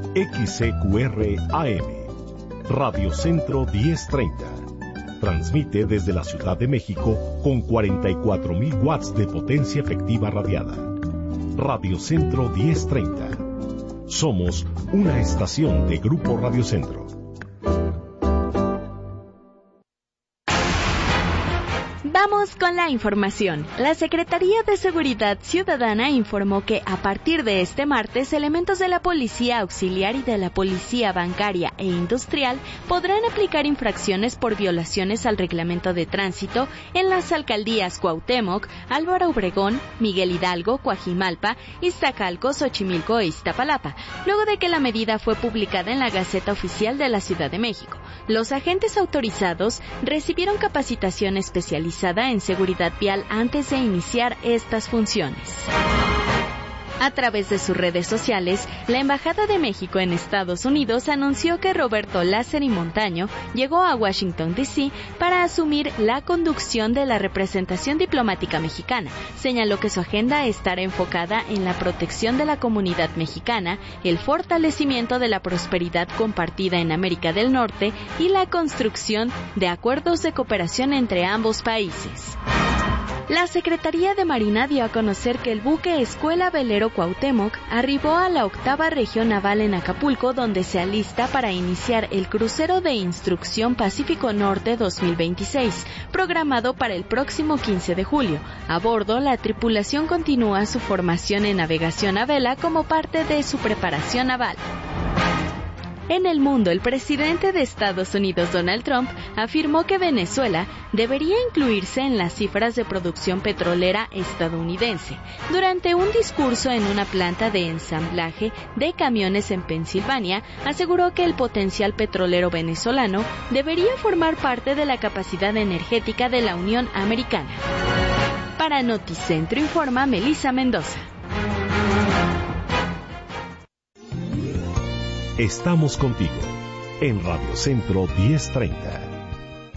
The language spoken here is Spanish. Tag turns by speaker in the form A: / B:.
A: XCQR AM, Radio Centro 1030. Transmite desde la Ciudad de México con 44,000 watts de potencia efectiva radiada. Radio Centro 1030. Somos una estación de Grupo Radio Centro.
B: Vamos con la información. La Secretaría de Seguridad Ciudadana informó que a partir de este martes, elementos de la Policía Auxiliar y de la Policía Bancaria e Industrial podrán aplicar infracciones por violaciones al reglamento de tránsito en las alcaldías Cuauhtémoc, Álvaro Obregón, Miguel Hidalgo, Coajimalpa, Iztacalco, Xochimilco e Iztapalapa, luego de que la medida fue publicada en la Gaceta Oficial de la Ciudad de México. Los agentes autorizados recibieron capacitación especializada en seguridad vial antes de iniciar estas funciones. A través de sus redes sociales, la Embajada de México en Estados Unidos anunció que Roberto Lázari Montaño llegó a Washington, D.C. para asumir la conducción de la representación diplomática mexicana. Señaló que su agenda estará enfocada en la protección de la comunidad mexicana, el fortalecimiento de la prosperidad compartida en América del Norte y la construcción de acuerdos de cooperación entre ambos países. La Secretaría de Marina dio a conocer que el buque Escuela Velero Cuauhtémoc arribó a la 8ª Región Naval en Acapulco, donde se alista para iniciar el crucero de instrucción Pacífico Norte 2026, programado para el próximo 15 de julio. A bordo, la tripulación continúa su formación en navegación a vela como parte de su preparación naval. En el mundo, el presidente de Estados Unidos, Donald Trump, afirmó que Venezuela debería incluirse en las cifras de producción petrolera estadounidense. Durante un discurso en una planta de ensamblaje de camiones en Pensilvania, aseguró que el potencial petrolero venezolano debería formar parte de la capacidad energética de la Unión Americana. Para Noticentro informa Melissa Mendoza.
A: Estamos contigo en Radio Centro 1030.